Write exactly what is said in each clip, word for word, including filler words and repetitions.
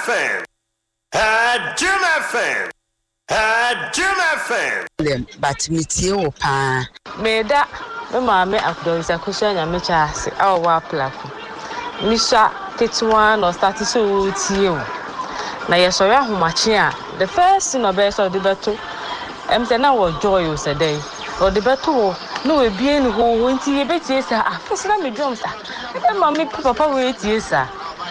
F M. Uh, Jim F M. Uh, Jim F M. But me too, pa. Me da, me mama akudonsa kushanya me chase. Awa wa plaku. Misha ketuan or start so tie. Na yesori ahomache a the first thing obey so the beto. Em say na wo joy o say dey. Or the beto no we be any ho nti ye betie sa afese na me drum sa. E ma me papa we tie sa.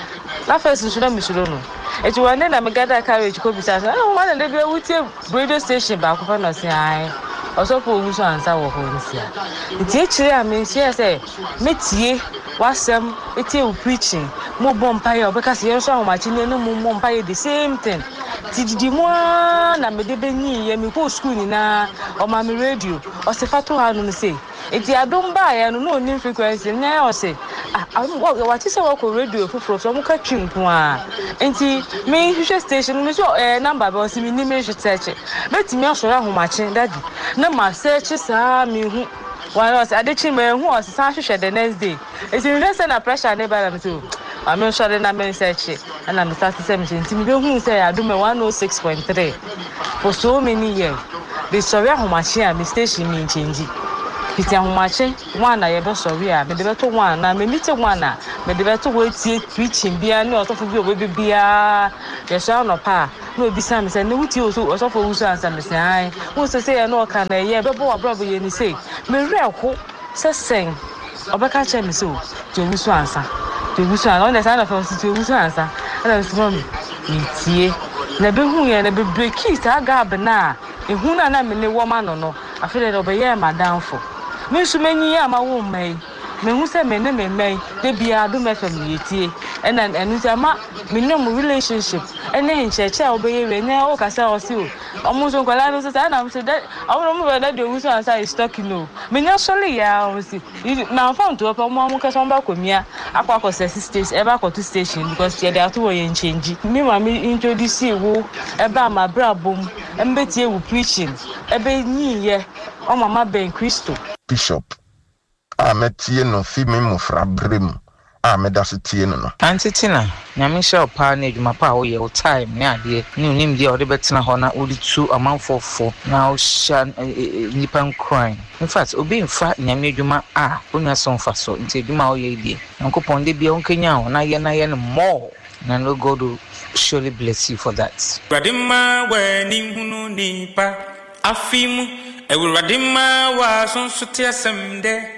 Na first nso na me suro no. E ti wane na me gada carriage ko bisa sa. Na man na dey wutie radio station ba ko fa no say ai. Oso for oguso ansa wo ho nsia. Nti e chire a me nsia say me tie wasem etie u preaching mo bompaye obeka se yenso ahomachi ne no mo bompaye the same thing. Ti didi mo na me de benyi ye me ko school ni na o ma me radio o se fato ha no say eti adom ba ya no no ni frequency na o say ah what is our radio fufuro so mo ka twinko a enti me hwehwe station me so eh number ba o se me ni me hwehwe search betimi asoro ahomachi daddy na ma search sa me hu one was adechi me hu o se san hwehwe the next day eti me say na pressure na ba na so I'm not sure that I'm searching, and I'm starting seventeen. Who say I do my one oh six point three for so many years. The sorry how much here, my station mean change. It's how much one I ever sorry, I made the better one, I made it one, I made the better way to preaching, be a not of your baby beer, your son or pa, no be some, and no tea also was of a who's answer, Miss I. Who's to say, I know can I, yeah, but probably any say, me real hope, says sing, or back at me so, to who's answer. To busu an on the side of us to busu answer and from me tie na be hu ye na be break sa gab na e hu na na me ne woman no no afele do be ye madam fo me su manyi ya ma wo mai me hu se me ne me mai de bia do me fam ye tie and and enu se ma me no relationship ene ncheche a obe ye we na o ka sa o si o omo so kwala no se na me se that omo mo be na de busu answer is talking no me nya sole ya o si na phone to omo mo ka so ba komia akwa ko station eba ko to station because they are to we change me ma me introduce wo eba ma brabom embetie wo preaching ebe nyi ye o mama ben Christo Bishop ametie no fi me mofra brem amedasetie no no antitina nyame sha opa na adwuma pa wo ye time ne ade ne unim dia ode betena ho na odi tu amanfofo na o sha nipan crime in fact obi mfa nyame adwuma a onya sonfa so nti adwuma wo ye die nkopon de bia onkenya ho na ye na ye no more na no God will surely bless you for that. Radima we ni hunu nipa afimu e radima wa sonso te asem de